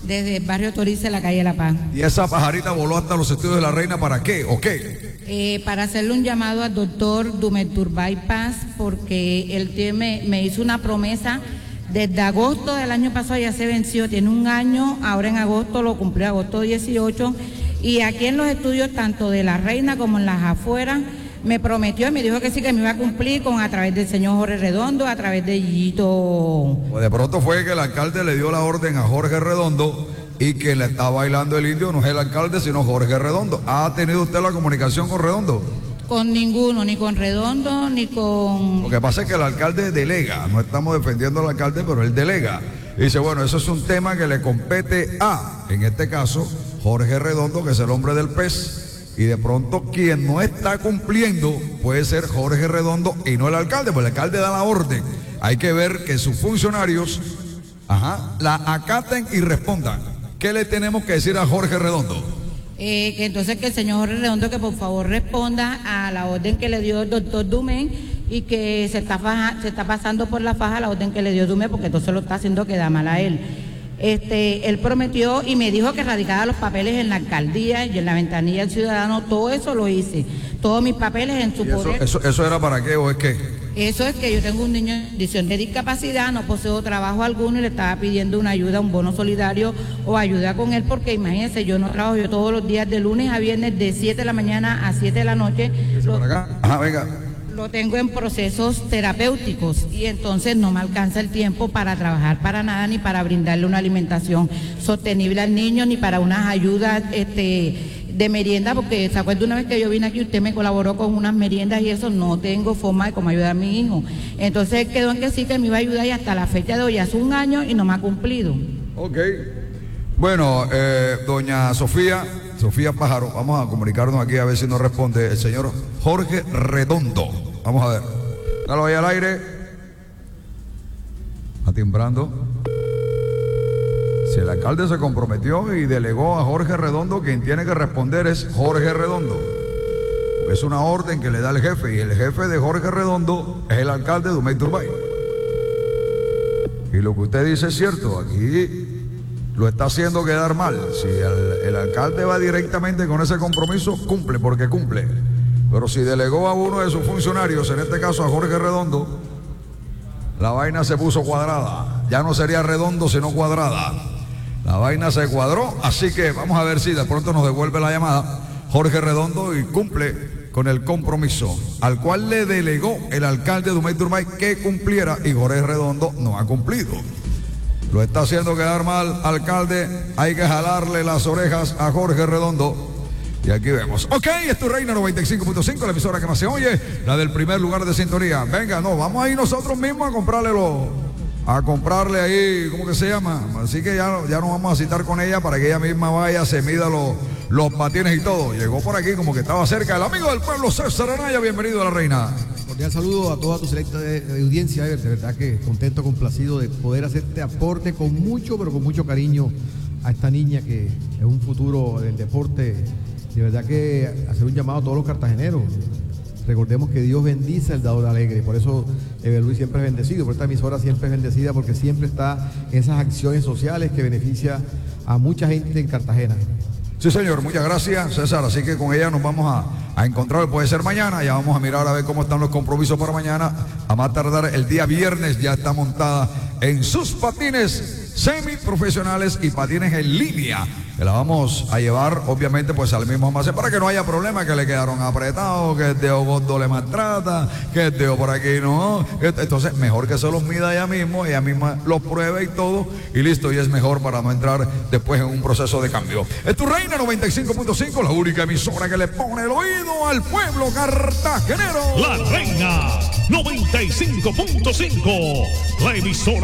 Desde el barrio Torice, la calle La Paz. ¿Y esa pajarita voló hasta los estudios de la reina para qué o qué? Para hacerle un llamado al doctor Dumeturbay Paz, porque él me hizo una promesa desde agosto del año pasado, ya se venció, tiene un año, ahora en agosto lo cumplió, agosto 18, y aquí en los estudios, tanto de la reina como en las afueras, me prometió y me dijo que sí, que me iba a cumplir a través del señor Jorge Redondo, a través de Yito. Pues de pronto fue que el alcalde le dio la orden a Jorge Redondo y que le está bailando el indio no es el alcalde, sino Jorge Redondo. ¿Ha tenido usted la comunicación con Redondo? Con ninguno, ni con Redondo, ni con... Lo que pasa es que el alcalde delega, no estamos defendiendo al alcalde, pero él delega. Y dice, bueno, eso es un tema que le compete a, en este caso, Jorge Redondo, que es el hombre del pez. Y de pronto quien no está cumpliendo puede ser Jorge Redondo y no el alcalde, porque el alcalde da la orden. Hay que ver que sus funcionarios la acaten y respondan. ¿Qué le tenemos que decir a Jorge Redondo? Que entonces que el señor Jorge Redondo que por favor responda a la orden que le dio el doctor Dumé y que se está pasando por la faja la orden que le dio Dumé, porque entonces lo está haciendo quedar mal a él. Él prometió y me dijo que radicara los papeles en la alcaldía y en la ventanilla del ciudadano, todo eso lo hice, todos mis papeles en su poder. ¿Eso era para qué o es qué? Eso es que yo tengo un niño en condición de discapacidad, no poseo trabajo alguno y le estaba pidiendo una ayuda, un bono solidario o ayuda con él, porque imagínense, yo no trabajo, yo todos los días de lunes a viernes de 7 de la mañana a 7 de la noche. Venga. Lo tengo en procesos terapéuticos y entonces no me alcanza el tiempo para trabajar para nada, ni para brindarle una alimentación sostenible al niño, ni para unas ayudas de merienda, porque se acuerda una vez que yo vine aquí, usted me colaboró con unas meriendas y eso, no tengo forma de cómo ayudar a mi hijo. Entonces quedó en que sí, que me iba a ayudar y hasta la fecha de hoy, hace un año y no me ha cumplido. Ok. Bueno, doña Sofía Pájaro, vamos a comunicarnos aquí a ver si nos responde el señor Jorge Redondo. Vamos a ver. Dalo ahí al aire. Está timbrando. Si el alcalde se comprometió y delegó a Jorge Redondo, quien tiene que responder es Jorge Redondo. Es una orden que le da el jefe y el jefe de Jorge Redondo es el alcalde Dumeturbay. Y lo que usted dice es cierto, aquí lo está haciendo quedar mal. Si el alcalde va directamente con ese compromiso, cumple porque cumple. Pero si delegó a uno de sus funcionarios, en este caso a Jorge Redondo, la vaina se puso cuadrada. Ya no sería redondo, sino cuadrada. La vaina se cuadró, así que vamos a ver si de pronto nos devuelve la llamada Jorge Redondo y cumple con el compromiso al cual le delegó el alcalde Dumeturbay que cumpliera, y Jorge Redondo no ha cumplido. Lo está haciendo quedar mal, alcalde. Hay que jalarle las orejas a Jorge Redondo. Y aquí vemos. Ok, es tu Reina 95.5, la emisora que más se oye, la del primer lugar de sintonía. Venga, no, vamos a ir nosotros mismos a comprarle ahí, ¿cómo que se llama? Así que ya nos vamos a citar con ella para que ella misma vaya, se mida los patines y todo. Llegó por aquí como que estaba cerca el amigo del pueblo, César Anaya. Bienvenido a la Reina. Cordial saludo a toda tu selecta de audiencia, de verdad que contento, complacido de poder hacer este aporte con mucho, pero con mucho cariño a esta niña que es un futuro del deporte. De verdad que hacer un llamado a todos los cartageneros. Recordemos que Dios bendice al dador alegre, por eso Luis siempre es bendecido, por esta emisora siempre es bendecida, porque siempre está en esas acciones sociales que beneficia a mucha gente en Cartagena. Sí, señor, muchas gracias, César. Así que con ella nos vamos a encontrar, puede ser mañana. Ya vamos a mirar a ver cómo están los compromisos para mañana. A más tardar el día viernes ya está montada en sus patines semiprofesionales y patines en línea, que la vamos a llevar obviamente pues al mismo almacén para que no haya problema, que le quedaron apretados, que el dedo gordo le maltrata, que el dedo por aquí no. Entonces mejor que se los mida ella misma los pruebe y todo, y listo, y es mejor para no entrar después en un proceso de cambio. Es tu Reina 95.5, la única emisora que le pone el oído al pueblo cartagenero. La Reina 95.5, la emisora